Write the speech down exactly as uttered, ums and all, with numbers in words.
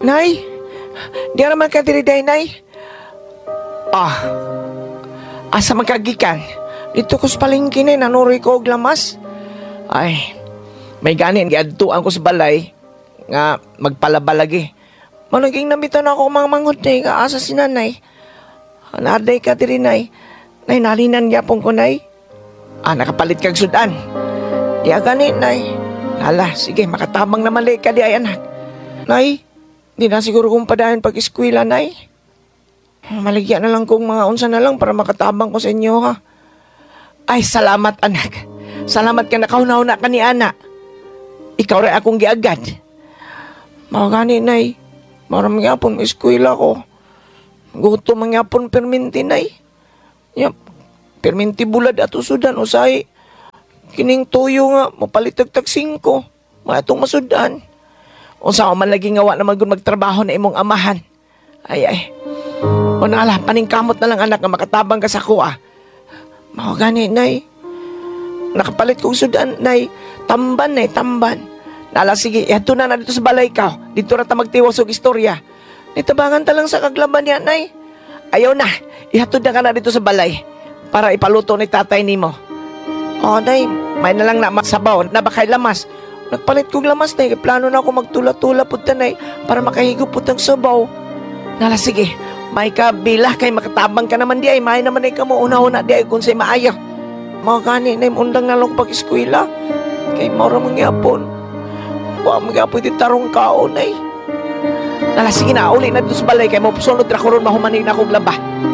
Nay, di ka naman ka diri day, Nay. Ah, asa magkagikan? Dito ko sa palengke na nanuroy ko og lamas. Ay, may ganin giadtuan ko sa balay nga magpalabalagi. Managing namitan ako mga manghod nay nga asa si nanay. Anaday ka diri, Nay. Nay, nalinan gyapon ko, Nay. Ah, nakapalit kag sudan. Di gani, Nay. Hala, sige, makatabang naman lay ka di ay anak. Nay, di na siguro kong padahan pag-eskwela, Nay. Maligyan na lang kong mga unsa na lang para makatabang ko sa inyo, ha. Ay, salamat, anak. Salamat ka nakaunaw-una ka ni Ana. Ikaw rin akong giagad. Mga gani, Nay. Maraming yapon, eskwela ko. Gusto mga yapon perminti, Nay. Yap, perminti bulad at usudan, usay. Kining tuyo nga, mapalitagtag singko. Matong masudan. O sa man lagi ngawa na magud magtrabaho na imong amahan. Ay, ay. O nala, paningkamot na lang anak nga makatabang ka sa kuha. Mao gani, Nay. Nakapalit kong sudan, Nay. Tamban, Nay, tamban. Nala, sige, yato na na dito sa balay ka. Dito na ta magtiwas og istorya. Nitabangan ta lang sa kaglaban niya, Nay. Ayaw na, ihatod na ka na dito sa balay para ipaluto ni tatay nimo. O, Nay, may na lang na masabaw na bakay lamas. Nagpalit kong lamas, Nay. Plano na ako magtula-tula po, Nay, para makahigop po tang sabaw. Nala, sige. May kabila kay makatabang ka naman di ay. May naman ay kamo una-una di ay kung sa'y maayaw. Mga kani, Nay, undang na lang pag-eskwela. Kay maura mangyapon. Wa mangyapon di tarong kao, Nay. Nala, sige na, uli na dito sa balay kay mo sunod ra ko ron mahumanin akong laba.